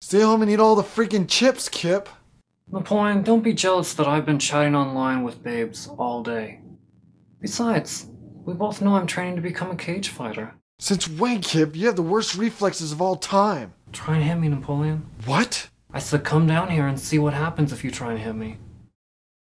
Stay home and eat all the freaking chips, Kip. Napoleon, don't be jealous that I've been chatting online with babes all day. Besides, we both know I'm training to become a cage fighter. Since when, Kip? You have the worst reflexes of all time. Try and hit me, Napoleon. What? I said come down here and see what happens if you try and hit me.